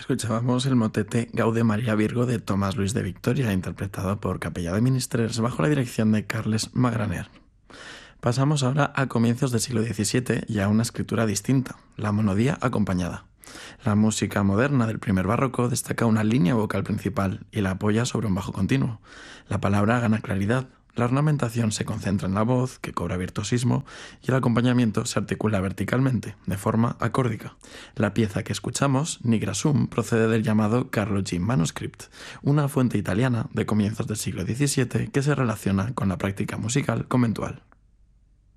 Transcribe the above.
Escuchábamos el motete Gaude María Virgo de Tomás Luis de Victoria, interpretado por Capellà de Ministres bajo la dirección de Carles Magraner. Pasamos ahora a comienzos del siglo XVII y a una escritura distinta, la monodía acompañada. La música moderna del primer barroco destaca una línea vocal principal y la apoya sobre un bajo continuo. La palabra gana claridad, la ornamentación se concentra en la voz, que cobra virtuosismo, y el acompañamiento se articula verticalmente, de forma acórdica. La pieza que escuchamos, Nigra Sum, procede del llamado Carlo G. Manuscript, una fuente italiana de comienzos del siglo XVII que se relaciona con la práctica musical conventual.